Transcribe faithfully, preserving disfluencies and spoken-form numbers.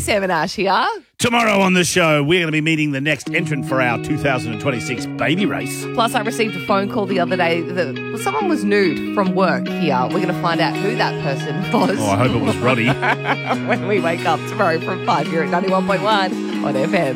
Sam and Ash here. Tomorrow on the show, we're going to be meeting the next entrant for our two thousand twenty-six baby race. Plus, I received a phone call the other day that well, someone was nude from work here. We're going to find out who that person was. Oh, I hope it was Roddy. When we wake up tomorrow from five here at ninety-one point one on F M.